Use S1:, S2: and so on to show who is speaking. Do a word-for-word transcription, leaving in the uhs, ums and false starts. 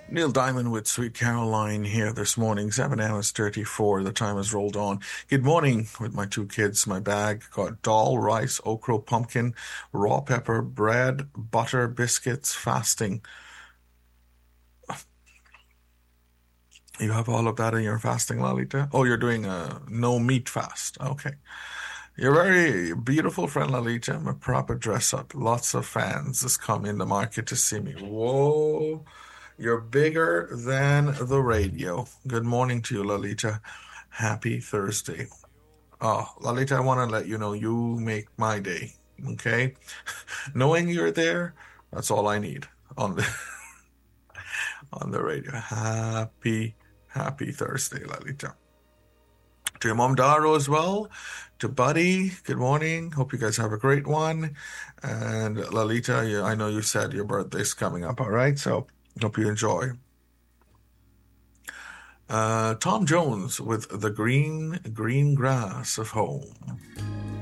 S1: Neil Diamond with Sweet Caroline here this morning, seven hours thirty-four. The time has rolled on. Good morning with my two kids. My bag got dal, rice, okra, pumpkin, raw pepper, bread, butter, biscuits, fasting. You have all of that in your fasting, Lalita? Oh, you're doing a no meat fast. Okay. You're very beautiful friend, Lalita. I'm a proper dress up. Lots of fans just come in the market to see me. Whoa. You're bigger than the radio. Good morning to you, Lalita. Happy Thursday. Oh, Lalita, I want to let you know you make my day. Okay? Knowing you're there, that's all I need on the on the radio. Happy, happy Thursday, Lalita. To your mom, Daro, as well. To Buddy, good morning. Hope you guys have a great one. And Lalita, you, I know you said your birthday's coming up, all right? So hope you enjoy. Uh, Tom Jones with The Green, Green Grass of Home.